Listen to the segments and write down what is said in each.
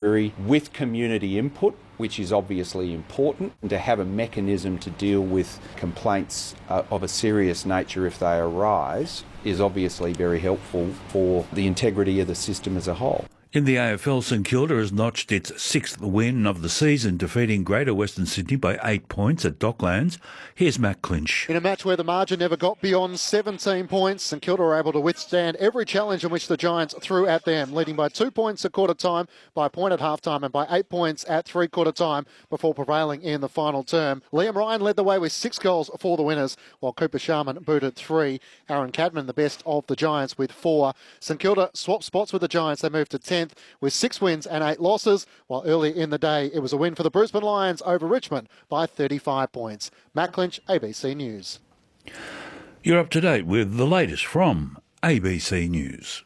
jury with community input, which is obviously important, and to have a mechanism to deal with complaints of a serious nature if they arise is obviously very helpful for the integrity of the system as a whole. In the AFL, St Kilda has notched its 6th win of the season, defeating Greater Western Sydney by 8 points at Docklands. Here's Matt Clinch. In a match where the margin never got beyond 17 points, St Kilda were able to withstand every challenge in which the Giants threw at them, leading by 2 points at quarter time, by a point at half time and by 8 points at three-quarter time before prevailing in the final term. Liam Ryan led the way with 6 goals for the winners, while Cooper Sharman booted 3. Aaron Cadman, the best of the Giants, with 4. St Kilda swapped spots with the Giants. They moved to 10th with 6 wins and 8 losses, while early in the day it was a win for the Brisbane Lions over Richmond by 35 points. Matt Clinch, ABC News. You're up to date with the latest from ABC News.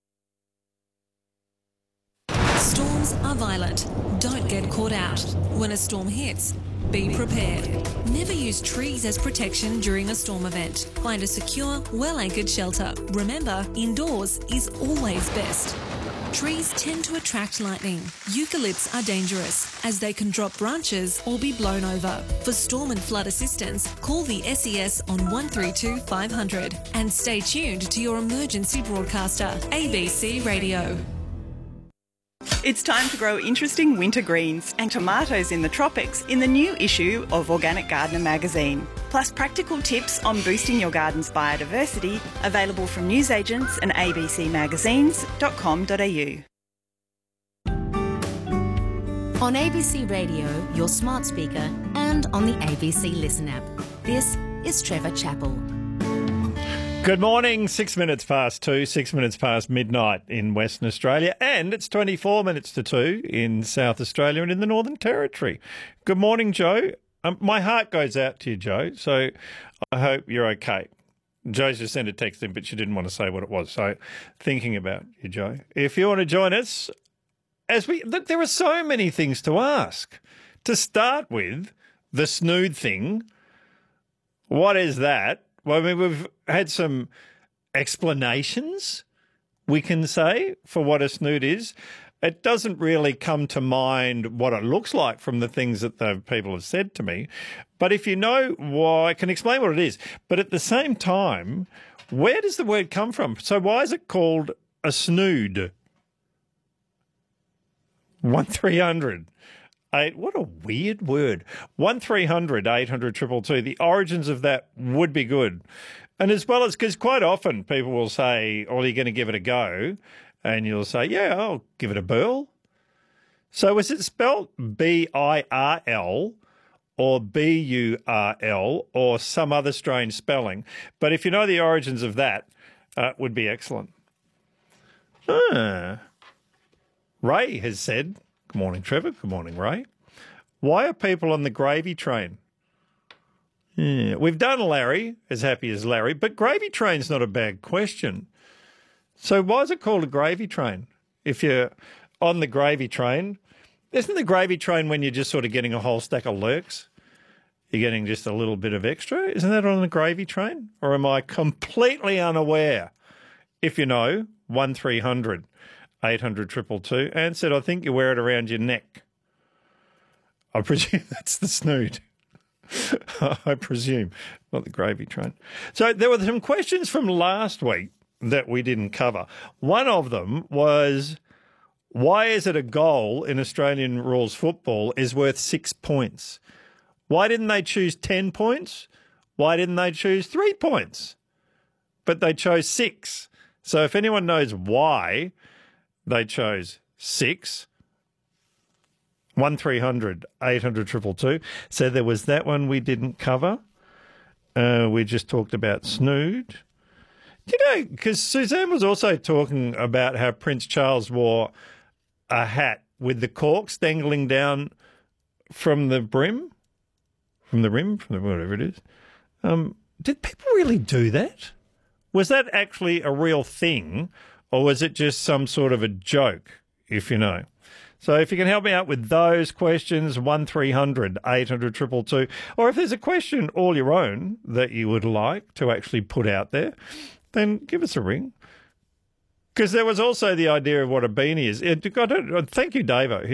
Storms are violent. Don't get caught out. When a storm hits, be prepared. Never use trees as protection during a storm event. Find a secure, well-anchored shelter. Remember, indoors is always best. Trees tend to attract lightning. Eucalypts are dangerous as they can drop branches or be blown over. For storm and flood assistance, call the SES on 132 500 and stay tuned to your emergency broadcaster, ABC Radio. It's time to grow interesting winter greens and tomatoes in the tropics in the new issue of Organic Gardener magazine. Plus practical tips on boosting your garden's biodiversity, available from newsagents and abcmagazines.com.au. On ABC Radio, your smart speaker, and on the ABC Listen app. This is Trevor Chappell. Good morning, 6 minutes past 2, 6 minutes past midnight in Western Australia, and it's 24 minutes to 2 in South Australia and in the Northern Territory. Good morning, Joe. My heart goes out to you, Joe, so I hope you're okay. Joe's just sent a text in, but she didn't want to say what it was, so thinking about you, Joe. If you want to join us, look, there are so many things to ask. To start with, the snood thing, what is that? Well, I mean, we've had some explanations, we can say, for what a snood is. It doesn't really come to mind what it looks like from the things that the people have said to me. But if you know why, I can explain what it is. But at the same time, where does the word come from? So why is it called a snood? 1300. What a weird word. 1300 800 222. The origins of that would be good. And as well as, because quite often people will say, oh, you're going to give it a go. And you'll say, yeah, I'll give it a burl. So is it spelt B-I-R-L or B-U-R-L or some other strange spelling? But if you know the origins of that, would be excellent. Ray has said, good morning, Trevor. Good morning, Ray. Why are people on the gravy train? Yeah, we've done Larry, as happy as Larry, but gravy train's not a bad question. So why is it called a gravy train? If you're on the gravy train, isn't the gravy train when you're just sort of getting a whole stack of lurks? You're getting just a little bit of extra? Isn't that on the gravy train? Or am I completely unaware? If you know, 1300 800 222, and said, I think you wear it around your neck. I presume that's the snood. I presume, not the gravy train. So there were some questions from last week that we didn't cover. One of them was, why is it a goal in Australian rules football is worth 6 points? Why didn't they choose 10 points? Why didn't they choose 3 points? But they chose 6. So if anyone knows why they chose 6, 1300 800 222. So there was that one we didn't cover. We just talked about snood. You know, because Suzanne was also talking about how Prince Charles wore a hat with the corks dangling down from the rim, whatever it is. Did people really do that? Was that actually a real thing, or was it just some sort of a joke, if you know? So if you can help me out with those questions, 1300 800 222, or if there's a question all your own that you would like to actually put out there, then give us a ring. Because there was also the idea of what a beanie is. Thank you, Davo.